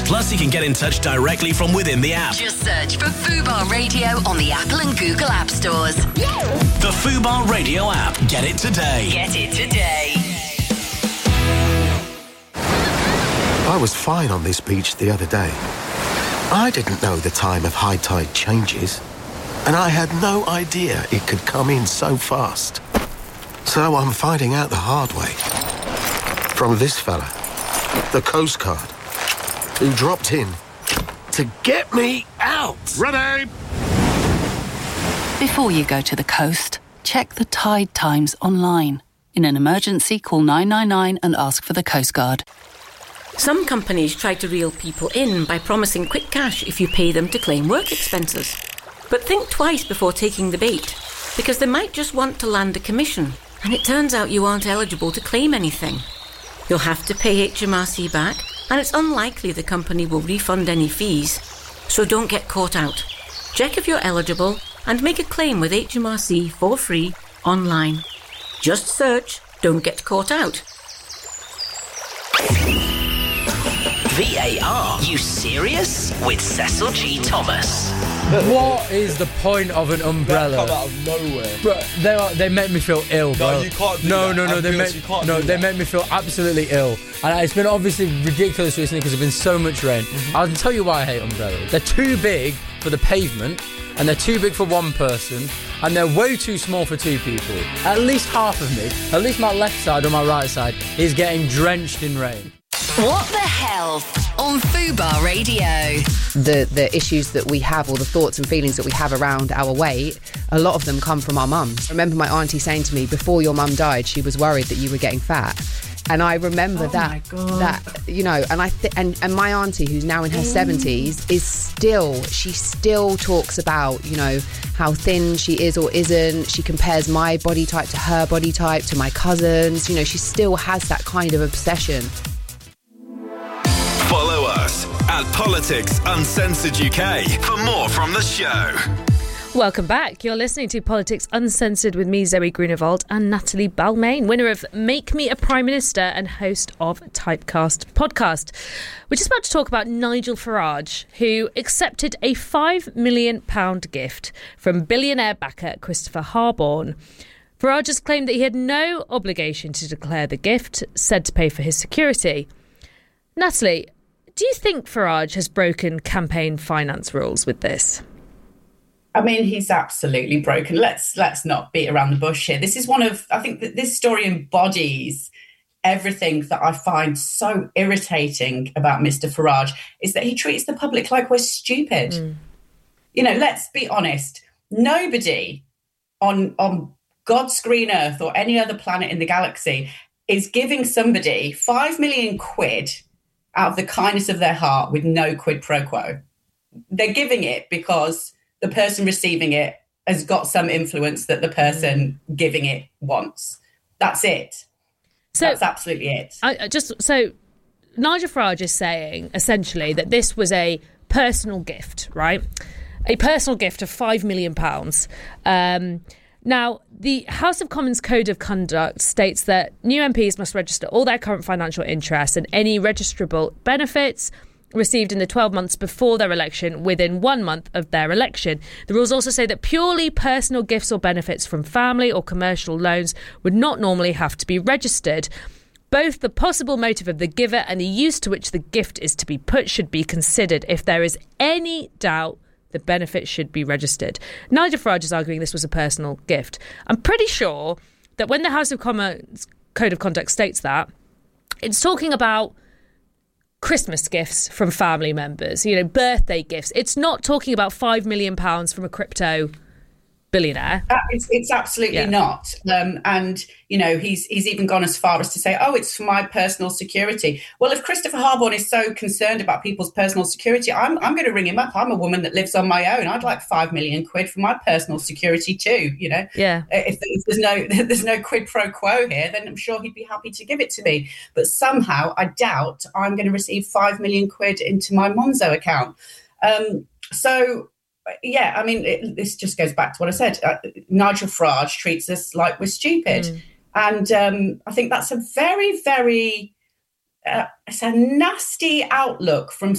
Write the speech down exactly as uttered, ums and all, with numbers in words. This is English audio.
Plus, you can get in touch directly from within the app. Just search for Fubar Radio on the Apple and Google App Stores. The Fubar Radio app. Get it today. Get it today. I was fine on this beach the other day. I didn't know the time of high tide changes, and I had no idea it could come in so fast. So I'm finding out the hard way. From this fella, the Coast Guard, who dropped in to get me out. Ready? Before you go to the coast, check the tide times online. In an emergency, call nine nine nine and ask for the Coast Guard. Some companies try to reel people in by promising quick cash if you pay them to claim work expenses. But think twice before taking the bait, because they might just want to land a commission, and it turns out you aren't eligible to claim anything. You'll have to pay H M R C back, and it's unlikely the company will refund any fees, so don't get caught out. Check if you're eligible and make a claim with H M R C for free online. Just search "Don't Get Caught Out." V A R, you serious? With Cecil G. Thomas. What is the point of an umbrella? That come out of nowhere. Bro, they are, they make me feel ill, bro. No, you can't do no, that. No, no, no, they make, you can't no, do they that. make me feel absolutely ill. And it's been obviously ridiculous recently because there's been so much rain. Mm-hmm. I'll tell you why I hate umbrellas. They're too big for the pavement, and they're too big for one person, and they're way too small for two people. At least half of me, at least my left side or my right side, is getting drenched in rain. What the hell on Fubar Radio? The the issues that we have, or the thoughts and feelings that we have around our weight, a lot of them come from our mums. I remember my auntie saying to me, before your mum died, she was worried that you were getting fat. And I remember oh that, that you know, and I th- and, and my auntie, who's now in her seventies, is still, she still talks about, you know, how thin she is or isn't. She compares my body type to her body type, to my cousins. You know, she still has that kind of obsession. Follow us at Politics Uncensored U K for more from the show. Welcome back. You're listening to Politics Uncensored with me, Zoe Grunewald, and Natalie Balmain, winner of Make Me a Prime Minister and host of Typecast podcast. We're just about to talk about Nigel Farage, who accepted a five million pounds gift from billionaire backer Christopher Harborne. Farage has claimed that he had no obligation to declare the gift, said to pay for his security. Natalie, do you think Farage has broken campaign finance rules with this? I mean, he's absolutely broken. Let's let's not beat around the bush here. This is one of, I think that this story embodies everything that I find so irritating about Mister Farage, is that he treats the public like we're stupid. Mm. You know, let's be honest. Nobody on, on God's green earth or any other planet in the galaxy is giving somebody five million quid out of the kindness of their heart with no quid pro quo. They're giving it because the person receiving it has got some influence that the person giving it wants. That's it. So that's absolutely it. I just so Nigel Farage is saying essentially that this was a personal gift, right? A personal gift of five million pounds. Um, now, the House of Commons Code of Conduct states that new M Ps must register all their current financial interests and any registrable benefits received in the twelve months before their election within one month of their election. The rules also say that purely personal gifts or benefits from family or commercial loans would not normally have to be registered. Both the possible motive of the giver and the use to which the gift is to be put should be considered. If there is any doubt, the benefit should be registered. Nigel Farage is arguing this was a personal gift. I'm pretty sure that when the House of Commons Code of Conduct states that, it's talking about Christmas gifts from family members, you know, birthday gifts. It's not talking about five million pounds from a crypto billionaire. Uh, it's, it's absolutely yeah. not. Um, and, you know, he's he's even gone as far as to say, oh, it's for my personal security. Well, if Christopher Harborne is so concerned about people's personal security, I'm I'm going to ring him up. I'm a woman that lives on my own. I'd like five million quid for my personal security too, you know. Yeah. If, if there's no there's no quid pro quo here, then I'm sure he'd be happy to give it to me. But somehow I doubt I'm going to receive five million quid into my Monzo account. Um, so... Yeah, I mean, it, this just goes back to what I said. Uh, Nigel Farage treats us like we're stupid. Mm. And um, I think that's a very, very, uh, it's a nasty outlook from